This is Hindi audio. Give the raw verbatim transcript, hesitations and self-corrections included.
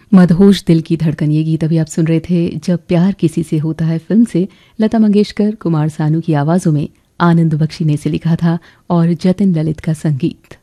मदहोश दिल की धड़कन, ये गीत अभी आप सुन रहे थे जब प्यार किसी से होता है फिल्म से। लता मंगेशकर, कुमार सानू की आवाज़ों में आनंद बख्शी ने इसे लिखा था और जतिन ललित का संगीत।